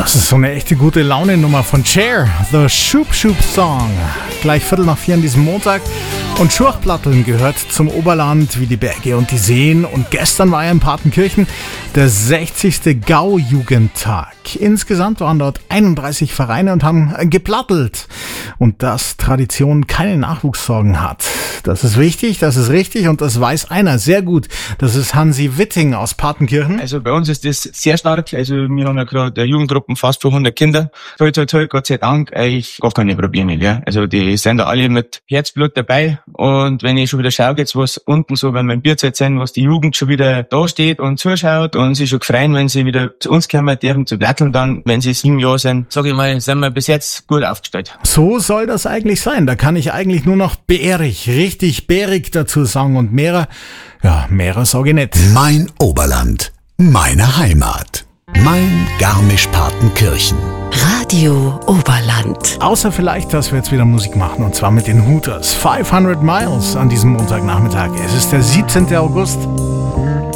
Das ist so eine echte gute Laune-Nummer von Cher, The Shoop Shoop Song. Gleich 3:45 an diesem Montag. Und Schurchplatteln gehört zum Oberland wie die Berge und die Seen. Und gestern war ja in Partenkirchen der 60. Gau-Jugendtag. Insgesamt waren dort 31 Vereine und haben geplattelt. Und dass Tradition keine Nachwuchssorgen hat. Das ist wichtig, das ist richtig und das weiß einer sehr gut. Das ist Hansi Witting aus Partenkirchen. Also bei uns ist das sehr stark. Also wir haben ja gerade Jugendgruppen fast für 100 Kinder. Toi, toi, toi, Gott sei Dank. Ich gar keine Probleme, ja. Also die sind da alle mit Herzblut dabei. Und wenn ich schon wieder schaue, jetzt was unten so, wenn wir im Bierzeit sind, was die Jugend schon wieder da steht und zuschaut und sich schon freuen, wenn sie wieder zu uns kommen dürfen zu platteln, dann, wenn sie 7 Jahre sind, sage ich mal, sind wir bis jetzt gut aufgestellt. So soll das eigentlich sein. Da kann ich eigentlich nur noch bärig, richtig bärig dazu sagen und mehrer sage ich nicht. Mein Oberland, meine Heimat. Mein Garmisch-Partenkirchen. Radio Oberland. Außer vielleicht, dass wir jetzt wieder Musik machen und zwar mit den Hooters. 500 Miles an diesem Montagnachmittag. Es ist der 17. August.